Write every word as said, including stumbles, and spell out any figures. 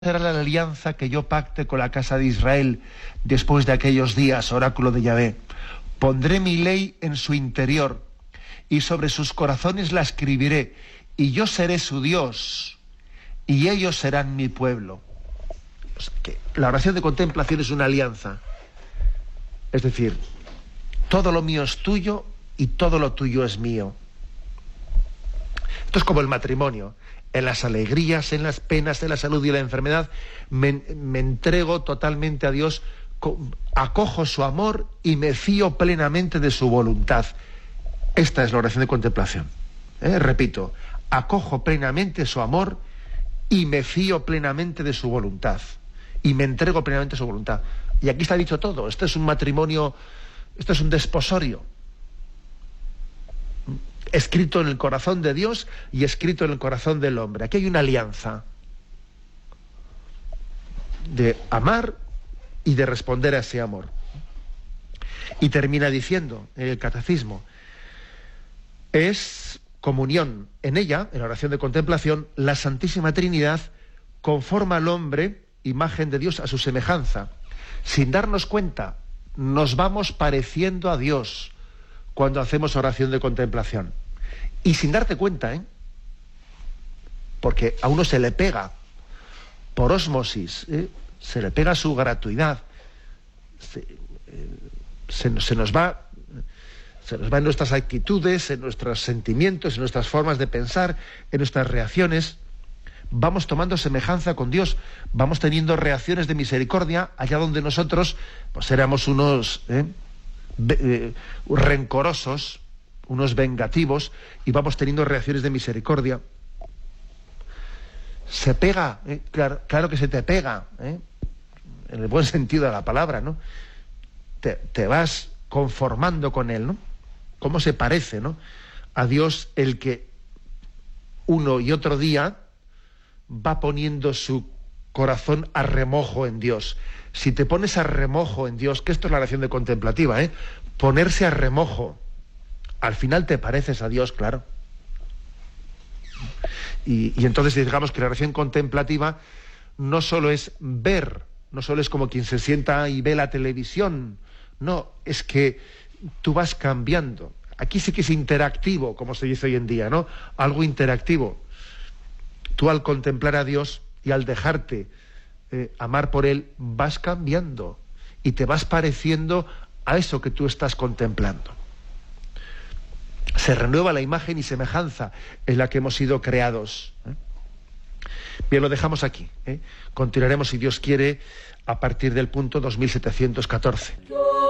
será la alianza que yo pacte con la casa de Israel después de aquellos días, oráculo de Yahvé. Pondré mi ley en su interior y sobre sus corazones la escribiré, y yo seré su Dios y ellos serán mi pueblo. O sea, que la oración de contemplación es una alianza. Es decir, todo lo mío es tuyo y todo lo tuyo es mío. Esto es como el matrimonio. En las alegrías, en las penas, en la salud y en la enfermedad, me, me entrego totalmente a Dios, acojo su amor y me fío plenamente de su voluntad. Esta es la oración de contemplación. ¿Eh? Repito, acojo plenamente su amor y me fío plenamente de su voluntad. Y me entrego plenamente a su voluntad. Y aquí está dicho todo. Este es un matrimonio, esto es un desposorio. Escrito en el corazón de Dios y escrito en el corazón del hombre. Aquí hay una alianza de amar y de responder a ese amor. Y termina diciendo el catecismo, es comunión en ella, en la oración de contemplación, la Santísima Trinidad conforma al hombre, imagen de Dios, a su semejanza. Sin darnos cuenta, nos vamos pareciendo a Dios cuando hacemos oración de contemplación. Y sin darte cuenta, ¿eh? Porque a uno se le pega, por ósmosis, ¿eh? se le pega su gratuidad, se, eh, se, se nos va, se nos va en nuestras actitudes, en nuestros sentimientos, en nuestras formas de pensar, en nuestras reacciones. Vamos tomando semejanza con Dios, vamos teniendo reacciones de misericordia allá donde nosotros pues éramos unos ¿eh? Be, eh, rencorosos, unos vengativos, y vamos teniendo reacciones de misericordia. Se pega, ¿eh? claro, claro que se te pega, ¿eh? en el buen sentido de la palabra, ¿no? Te, te vas conformando con él, ¿no? Cómo se parece, ¿no? A Dios el que uno y otro día va poniendo su corazón a remojo en Dios. Si te pones a remojo en Dios, que esto es la oración de contemplativa, ¿eh? Ponerse a remojo. Al final te pareces a Dios, claro. Y, y entonces digamos que la oración contemplativa no solo es ver, no solo es como quien se sienta y ve la televisión, no, es que tú vas cambiando. Aquí sí que es interactivo, como se dice hoy en día, ¿no? Algo interactivo. Tú al contemplar a Dios y al dejarte eh, amar por Él, vas cambiando y te vas pareciendo a eso que tú estás contemplando. Se renueva la imagen y semejanza en la que hemos sido creados. ¿eh? Bien, lo dejamos aquí. ¿eh? Continuaremos, si Dios quiere, a partir del punto dos mil setecientos catorce.